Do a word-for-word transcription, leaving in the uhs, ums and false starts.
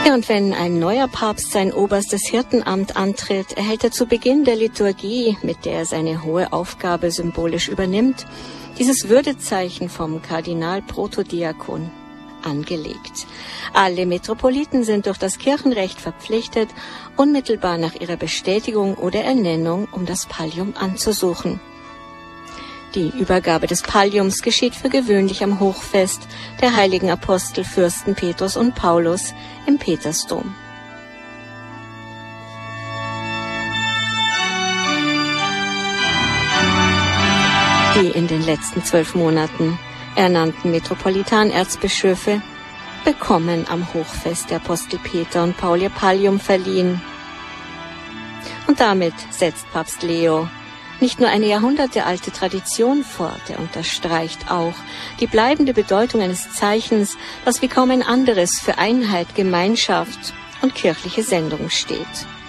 Ja, und wenn ein neuer Papst sein oberstes Hirtenamt antritt, erhält er zu Beginn der Liturgie, mit der er seine hohe Aufgabe symbolisch übernimmt, dieses Würdezeichen vom Kardinal Protodiakon angelegt. Alle Metropoliten sind durch das Kirchenrecht verpflichtet, unmittelbar nach ihrer Bestätigung oder Ernennung um das Pallium anzusuchen. Die Übergabe des Palliums geschieht für gewöhnlich am Hochfest der heiligen Apostel Fürsten Petrus und Paulus im Petersdom. Die in den letzten zwölf Monaten ernannten Metropolitanerzbischöfe bekommen am Hochfest der Apostel Peter und Paul ihr Pallium verliehen. Und damit setzt Papst Leo nicht nur eine jahrhundertealte Tradition fort, er unterstreicht auch die bleibende Bedeutung eines Zeichens, das wie kaum ein anderes für Einheit, Gemeinschaft und kirchliche Sendung steht.